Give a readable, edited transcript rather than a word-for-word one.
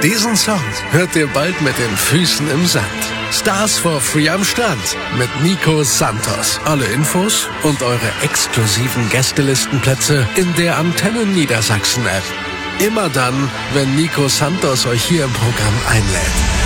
Diesen Song hört ihr bald mit den Füßen im Sand. Stars for Free am Strand mit Nico Santos. Alle Infos und eure exklusiven Gästelistenplätze in der Antennen Niedersachsen App. Immer dann, wenn Nico Santos euch hier im Programm einlädt.